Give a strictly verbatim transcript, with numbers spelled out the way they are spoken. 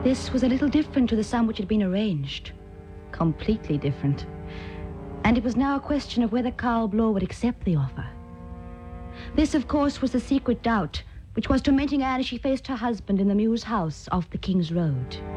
This was a little different to the sum which had been arranged. Completely different. And it was now a question of whether Karl Blow would accept the offer. This, of course, was the secret doubt which was tormenting Anne as she faced her husband in the Mews house off the King's Road.